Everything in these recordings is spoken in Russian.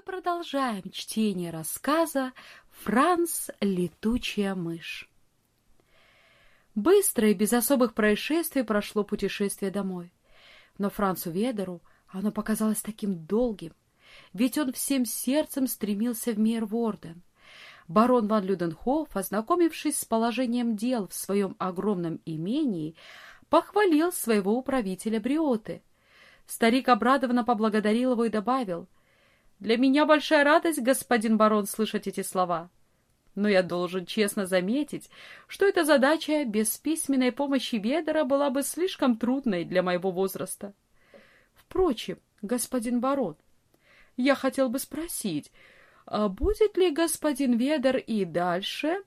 Мы продолжаем чтение рассказа «Франц, летучая мышь». Быстро и без особых происшествий прошло путешествие домой. Но Францу Ведеру оно показалось таким долгим, ведь он всем сердцем стремился в Мейерворден. Барон ван Люденхоф, ознакомившись с положением дел в своем огромном имении, похвалил своего управителя Бриоты. Старик обрадованно поблагодарил его и добавил: «Для меня большая радость, господин барон, слышать эти слова. Но я должен честно заметить, что эта задача без письменной помощи Ведера была бы слишком трудной для моего возраста. Впрочем, господин барон, я хотел бы спросить, будет ли господин Ведер и дальше?»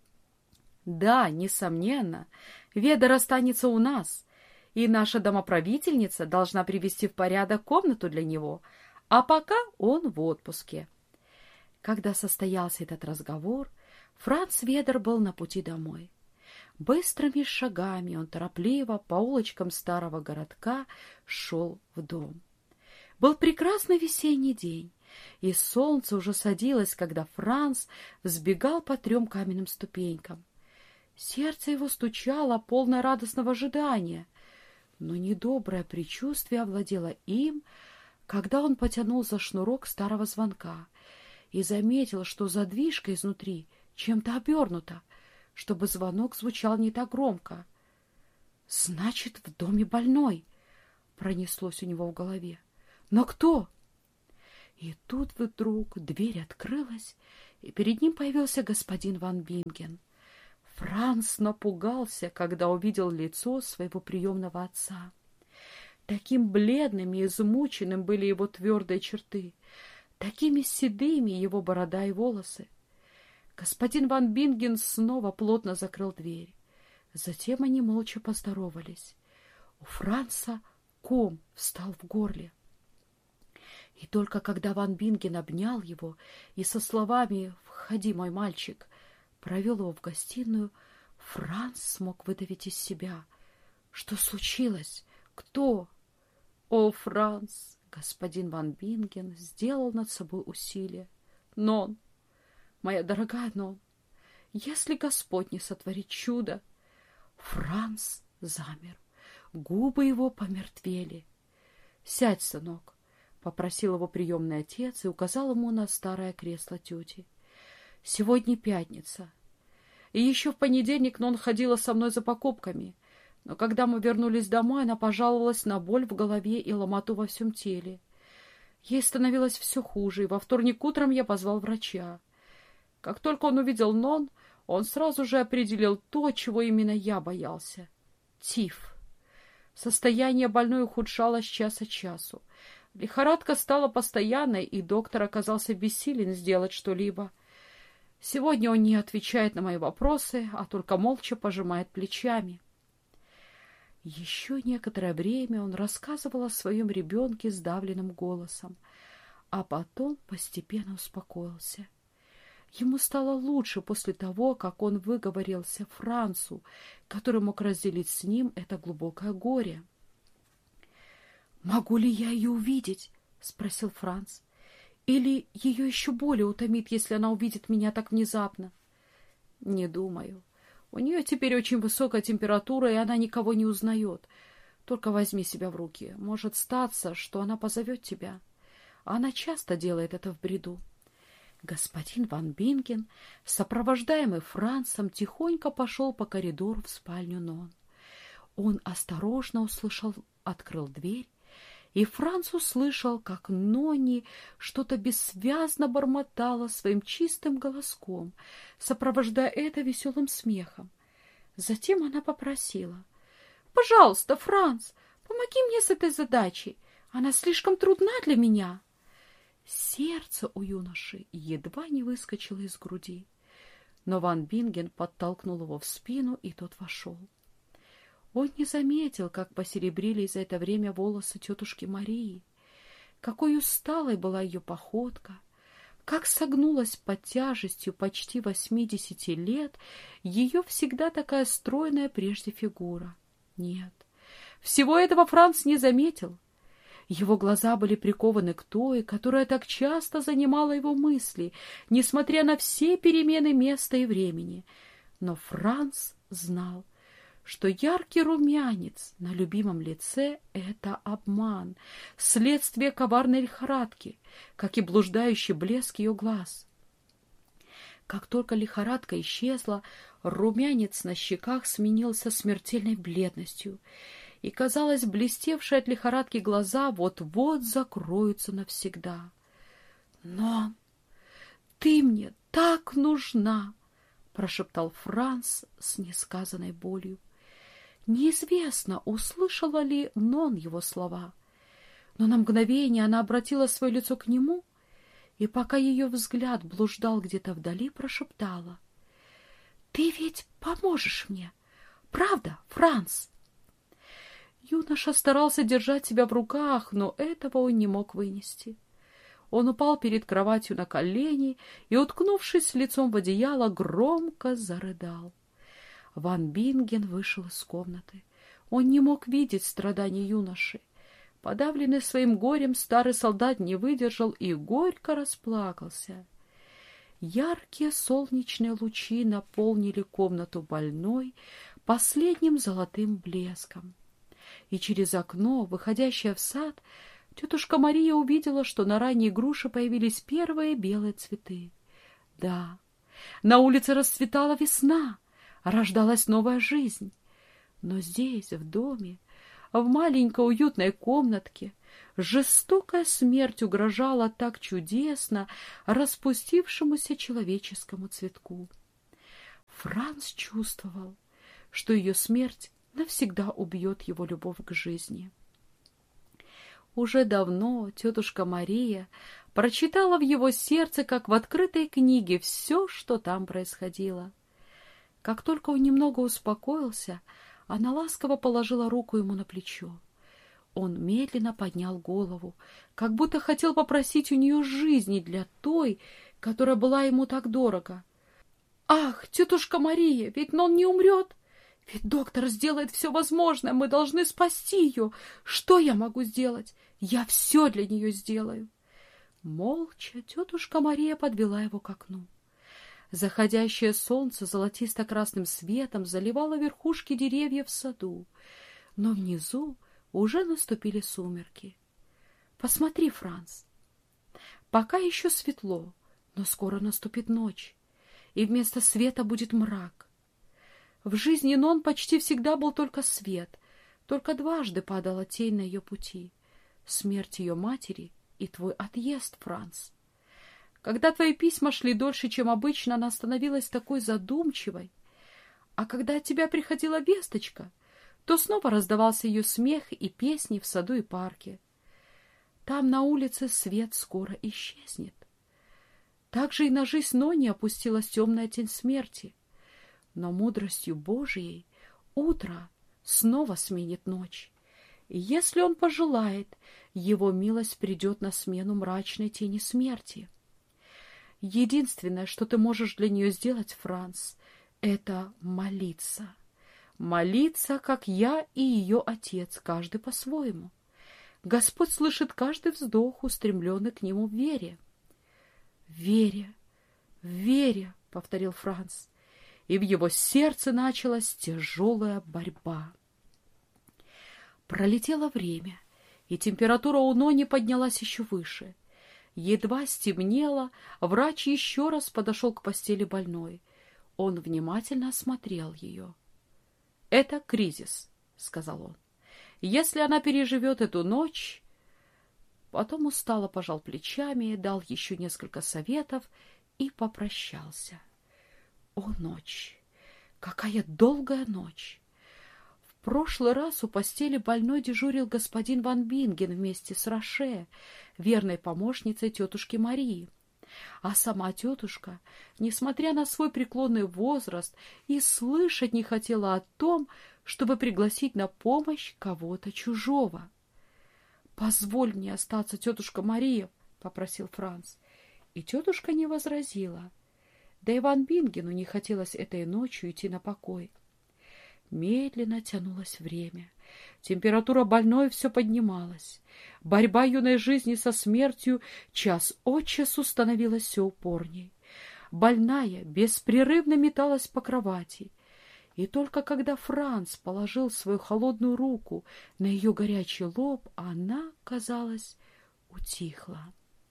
«Да, несомненно, Ведер останется у нас, и наша домоправительница должна привести в порядок комнату для него, а пока он в отпуске». Когда состоялся этот разговор, Франц Ведер был на пути домой. Быстрыми шагами он торопливо по улочкам старого городка шел в дом. Был прекрасный весенний день, и солнце уже садилось, когда Франц взбегал по 3 каменным ступенькам. Сердце его стучало, полное радостного ожидания, но недоброе предчувствие овладело им, когда он потянул за шнурок старого звонка и заметил, что задвижка изнутри чем-то обернута, чтобы звонок звучал не так громко. «Значит, в доме больной!» — пронеслось у него в голове. «Но кто?» И тут вдруг дверь открылась, и перед ним появился господин ван Бинген. Франц напугался, когда увидел лицо своего приемного отца. Таким бледным и измученным были его твердые черты, такими седыми его борода и волосы. Господин ван Бинген снова плотно закрыл дверь. Затем они молча поздоровались. У Франца ком встал в горле. И только когда ван Бинген обнял его и со словами «Входи, мой мальчик», провел его в гостиную, Франц смог выдавить из себя: «Что случилось? Кто?» «О, Франц!» — господин ван Бинген сделал над собой усилие. «Нон, моя дорогая Нон, если Господь не сотворит чудо...» Франц замер, губы его помертвели. «Сядь, сынок», — попросил его приемный отец и указал ему на старое кресло тети. «Сегодня пятница, и еще в понедельник Нон ходила со мной за покупками, но когда мы вернулись домой, она пожаловалась на боль в голове и ломоту во всем теле. Ей становилось все хуже, и во вторник утром я позвал врача. Как только он увидел Нон, он сразу же определил то, чего именно я боялся — тиф. Состояние больной ухудшалось час от часу. Лихорадка стала постоянной, и доктор оказался бессилен сделать что-либо. Сегодня он не отвечает на мои вопросы, а только молча пожимает плечами». Еще некоторое время он рассказывал о своем ребенке сдавленным голосом, а потом постепенно успокоился. Ему стало лучше после того, как он выговорился Францу, который мог разделить с ним это глубокое горе. «Могу ли я ее увидеть?» — спросил Франц. «Или ее еще более утомит, если она увидит меня так внезапно?» «Не думаю. У нее теперь очень высокая температура, и она никого не узнает. Только возьми себя в руки. Может статься, что она позовет тебя. Она часто делает это в бреду». Господин ван Бинген, сопровождаемый Францем, тихонько пошел по коридору в спальню Нон. Он осторожно открыл дверь, и Франц услышал, как Нонни что-то бессвязно бормотала своим чистым голоском, сопровождая это веселым смехом. Затем она попросила: «Пожалуйста, Франц, помоги мне с этой задачей. Она слишком трудна для меня». Сердце у юноши едва не выскочило из груди, но ван Бинген подтолкнул его в спину, и тот вошел. Он не заметил, как посеребрились за это время волосы тетушки Марии, какой усталой была ее походка, как согнулась под тяжестью почти 80 лет ее всегда такая стройная прежде фигура. Нет, всего этого Франц не заметил. Его глаза были прикованы к той, которая так часто занимала его мысли, несмотря на все перемены места и времени. Но Франц знал, что яркий румянец на любимом лице — это обман, следствие коварной лихорадки, как и блуждающий блеск ее глаз. Как только лихорадка исчезла, румянец на щеках сменился смертельной бледностью, и, казалось, блестевшие от лихорадки глаза вот-вот закроются навсегда. «Но ты мне так нужна!» — прошептал Франц с несказанной болью. Неизвестно, услышала ли Нон его слова, но на мгновение она обратила свое лицо к нему, и пока ее взгляд блуждал где-то вдали, прошептала: «Ты ведь поможешь мне, правда, Франц?» Юноша старался держать себя в руках, но этого он не мог вынести. Он упал перед кроватью на колени и, уткнувшись лицом в одеяло, громко зарыдал. Ван Бинген вышел из комнаты. Он не мог видеть страданий юноши. Подавленный своим горем, старый солдат не выдержал и горько расплакался. Яркие солнечные лучи наполнили комнату больной последним золотым блеском. И через окно, выходящее в сад, тетушка Мария увидела, что на ранней груше появились первые белые цветы. Да, на улице расцветала весна, рождалась новая жизнь. Но здесь, в доме, в маленькой уютной комнатке, жестокая смерть угрожала так чудесно распустившемуся человеческому цветку. Франц чувствовал, что ее смерть навсегда убьет его любовь к жизни. Уже давно тетушка Мария прочитала в его сердце, как в открытой книге, все, что там происходило. Как только он немного успокоился, она ласково положила руку ему на плечо. Он медленно поднял голову, как будто хотел попросить у нее жизни для той, которая была ему так дорога. «Ах, тетушка Мария, ведь Нон не умрет! Ведь доктор сделает все возможное, мы должны спасти ее! Что я могу сделать? Я все для нее сделаю!» Молча тетушка Мария подвела его к окну. Заходящее солнце золотисто-красным светом заливало верхушки деревьев в саду, но внизу уже наступили сумерки. «Посмотри, Франц, пока еще светло, но скоро наступит ночь, и вместо света будет мрак. В жизни Нон почти всегда был только свет, только дважды падала тень на ее пути — смерть ее матери и твой отъезд, Франц. Когда твои письма шли дольше, чем обычно, она становилась такой задумчивой. А когда от тебя приходила весточка, то снова раздавался ее смех и песни в саду и парке. Там на улице свет скоро исчезнет. Так же и на жизнь Нони опустилась темная тень смерти. Но мудростью Божией утро снова сменит ночь. И если он пожелает, его милость придет на смену мрачной тени смерти. Единственное, что ты можешь для нее сделать, Франц, это молиться. Молиться, как я и ее отец, каждый по-своему. Господь слышит каждый вздох, устремленный к нему в вере. — В вере, в вере, — повторил Франц, и в его сердце началась тяжелая борьба. Пролетело время, и температура у Нони поднялась еще выше. Едва стемнело, врач еще раз подошел к постели больной. Он внимательно осмотрел ее. — Это кризис, — сказал он. — Если она переживет эту ночь... Потом устало пожал плечами, дал еще несколько советов и попрощался. О, ночь! Какая долгая ночь! В прошлый раз у постели больной дежурил господин Ван Бинген вместе с Роше, верной помощницей тетушки Марии. А сама тетушка, несмотря на свой преклонный возраст, и слышать не хотела о том, чтобы пригласить на помощь кого-то чужого. — Позволь мне остаться, тетушка Мария, — попросил Франц. И тетушка не возразила. Да и Ван Бингену не хотелось этой ночью идти на покой. Медленно тянулось время. Температура больной все поднималась. Борьба юной жизни со смертью час от часу становилась все упорней. Больная беспрерывно металась по кровати. И только когда Франц положил свою холодную руку на ее горячий лоб, она, казалось, утихла.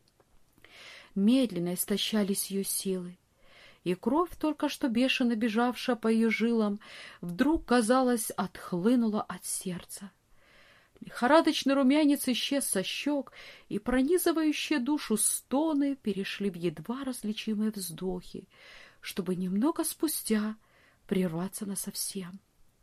Медленно истощались ее силы, и кровь, только что бешено бежавшая по ее жилам, вдруг, казалось, отхлынула от сердца. Лихорадочный румянец исчез со щек, и пронизывающие душу стоны перешли в едва различимые вздохи, чтобы немного спустя прерваться насовсем.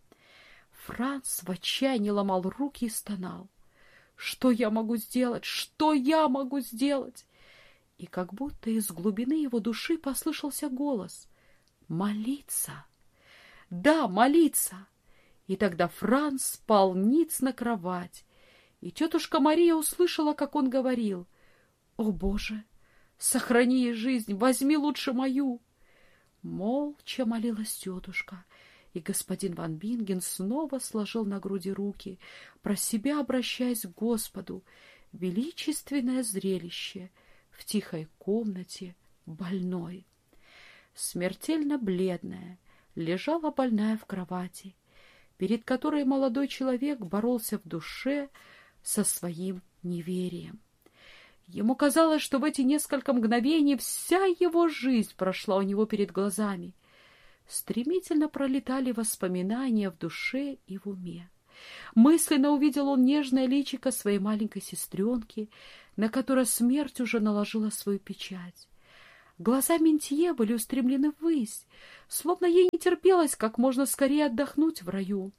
Франц в отчаянии ломал руки и стонал. «Что я могу сделать? Что я могу сделать?» И как будто из глубины его души послышался голос: «Молиться! Да, молиться!» И тогда Франц спал ниц на кровать, и тетушка Мария услышала, как он говорил: «О, Боже, сохрани ей жизнь, возьми лучше мою!» Молча молилась тетушка, и господин ван Бинген снова сложил на груди руки, про себя обращаясь к Господу. Величественное зрелище в тихой комнате больной. Смертельно бледная лежала больная в кровати, перед которой молодой человек боролся в душе со своим неверием. Ему казалось, что в эти несколько мгновений вся его жизнь прошла у него перед глазами. Стремительно пролетали воспоминания в душе и в уме. Мысленно увидел он нежное личико своей маленькой сестренки, на которой смерть уже наложила свою печать. Глаза Ментье были устремлены ввысь, словно ей не терпелось как можно скорее отдохнуть в раю.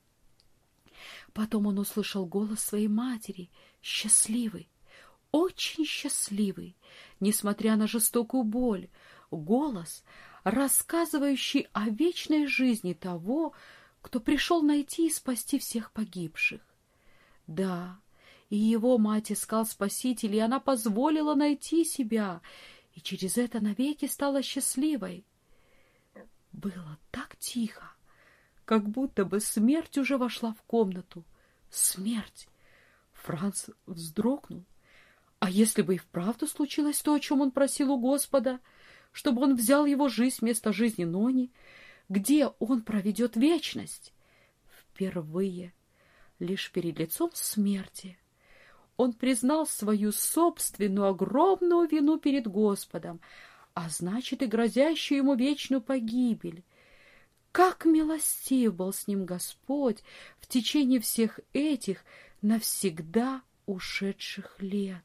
Потом он услышал голос своей матери, счастливый, очень счастливый, несмотря на жестокую боль, голос, рассказывающий о вечной жизни того, кто пришел найти и спасти всех погибших. Да, и его мать искал спасителя, и она позволила найти себя, и через это навеки стала счастливой. Было так тихо, как будто бы смерть уже вошла в комнату. Смерть! Франц вздрогнул. А если бы и вправду случилось то, о чем он просил у Господа, чтобы он взял его жизнь вместо жизни Нони, где он проведет вечность? Впервые, лишь перед лицом смерти, он признал свою собственную огромную вину перед Господом, а значит и грозящую ему вечную погибель. Как милостив был с ним Господь в течение всех этих навсегда ушедших лет!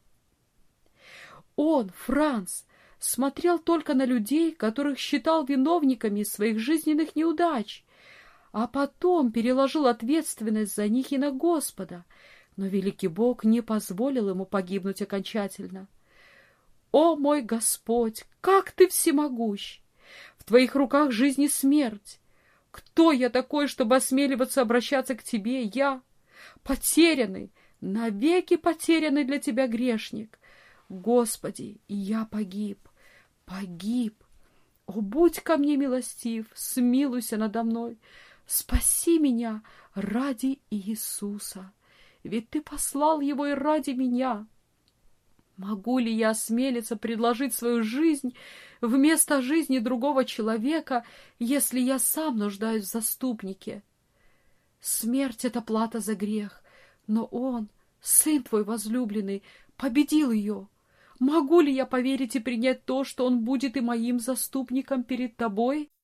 Он, Франц, смотрел только на людей, которых считал виновниками своих жизненных неудач, а потом переложил ответственность за них и на Господа, но великий Бог не позволил ему погибнуть окончательно. О, мой Господь, как ты всемогущ! В твоих руках жизнь и смерть. Кто я такой, чтобы осмеливаться обращаться к тебе? Я, потерянный, навеки потерянный для тебя грешник. Господи, и я погиб, погиб. О, будь ко мне милостив, смилуйся надо мной, спаси меня ради Иисуса, ведь ты послал его и ради меня. Могу ли я осмелиться предложить свою жизнь вместо жизни другого человека, если я сам нуждаюсь в заступнике? Смерть — это плата за грех, но он, сын твой возлюбленный, победил ее. Могу ли я поверить и принять то, что он будет и моим заступником перед тобой?